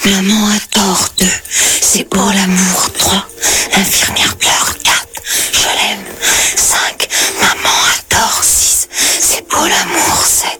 Maman a tort 2, c'est pour l'amour 3, l'infirmière pleure 4, je l'aime 5, maman a tort 6, c'est pour l'amour 7.